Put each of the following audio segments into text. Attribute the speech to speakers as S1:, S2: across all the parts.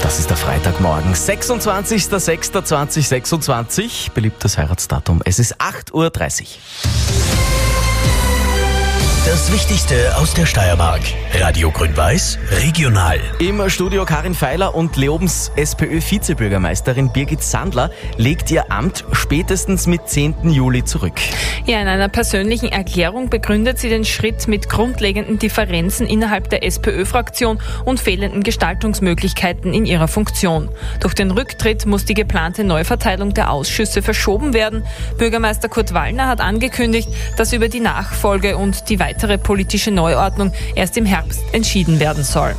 S1: Das ist der Freitagmorgen, 26.06.2026, beliebtes Heiratsdatum. Es ist 8.30 Uhr.
S2: Das Wichtigste aus der Steiermark. Radio Grün-Weiß, regional.
S1: Im Studio Karin Feiler und Leobens SPÖ-Vizebürgermeisterin Birgit Sandler legt ihr Amt spätestens mit 10. Juli zurück.
S3: Ja, in einer persönlichen Erklärung begründet sie den Schritt mit grundlegenden Differenzen innerhalb der SPÖ-Fraktion und fehlenden Gestaltungsmöglichkeiten in ihrer Funktion. Durch den Rücktritt muss die geplante Neuverteilung der Ausschüsse verschoben werden. Bürgermeister Kurt Wallner hat angekündigt, dass über die Nachfolge und die weitere politische Neuordnung erst im Herbst entschieden werden soll.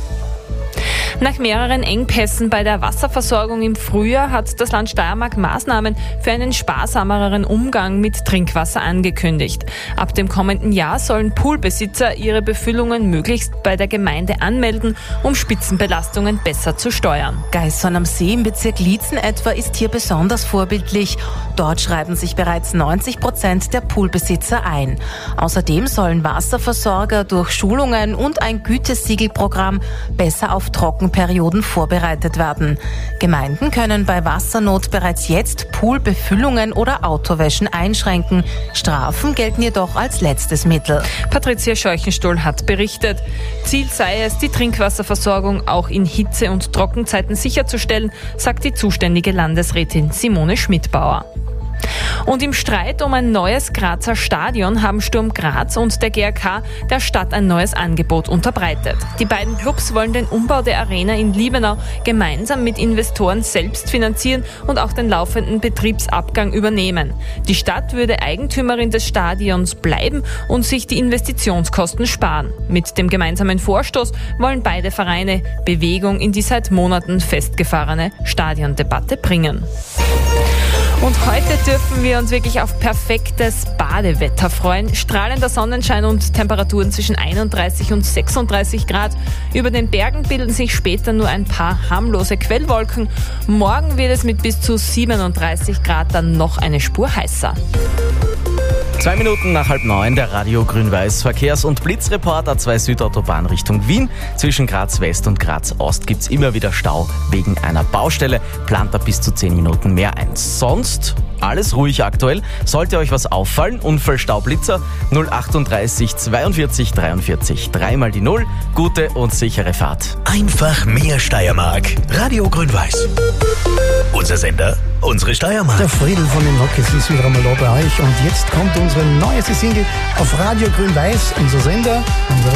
S3: Nach mehreren Engpässen bei der Wasserversorgung im Frühjahr hat das Land Steiermark Maßnahmen für einen sparsameren Umgang mit Trinkwasser angekündigt. Ab dem kommenden Jahr sollen Poolbesitzer ihre Befüllungen möglichst bei der Gemeinde anmelden, um Spitzenbelastungen besser zu steuern.
S4: Gaissorn am See im Bezirk Liezen etwa ist hier besonders vorbildlich. Dort schreiben sich bereits 90% der Poolbesitzer ein. Außerdem sollen Wasserversorger durch Schulungen und ein Gütesiegelprogramm besser auf Trockenperioden vorbereitet werden. Gemeinden können bei Wassernot bereits jetzt Poolbefüllungen oder Autowäschen einschränken. Strafen gelten jedoch als letztes Mittel.
S3: Patricia Scheuchenstohl hat berichtet. Ziel sei es, die Trinkwasserversorgung auch in Hitze- und Trockenzeiten sicherzustellen, sagt die zuständige Landesrätin Simone Schmidbauer. Und im Streit um ein neues Grazer Stadion haben Sturm Graz und der GRK der Stadt ein neues Angebot unterbreitet. Die beiden Clubs wollen den Umbau der Arena in Liebenau gemeinsam mit Investoren selbst finanzieren und auch den laufenden Betriebsabgang übernehmen. Die Stadt würde Eigentümerin des Stadions bleiben und sich die Investitionskosten sparen. Mit dem gemeinsamen Vorstoß wollen beide Vereine Bewegung in die seit Monaten festgefahrene Stadiondebatte bringen. Und heute dürfen wir uns wirklich auf perfektes Badewetter freuen. Strahlender Sonnenschein und Temperaturen zwischen 31 und 36 Grad. Über den Bergen bilden sich später nur ein paar harmlose Quellwolken. Morgen wird es mit bis zu 37 Grad dann noch eine Spur heißer.
S1: 2 Minuten nach 8:30, der Radio Grün-Weiß Verkehrs- und Blitzreport A2 Südautobahn Richtung Wien. Zwischen Graz West und Graz Ost gibt's immer wieder Stau wegen einer Baustelle. Plant da bis zu 10 Minuten mehr ein. Sonst alles ruhig aktuell. Sollte euch was auffallen, Unfallstaublitzer 038 42 43 3 mal die 0. Gute und sichere Fahrt.
S2: Einfach mehr Steiermark. Radio Grün-Weiß. Unser Sender, unsere Steiermark.
S5: Der Friedel von den Rockets ist wieder einmal da bei euch und jetzt kommt unsere neueste Single auf Radio Grün-Weiß, unser Sender, unser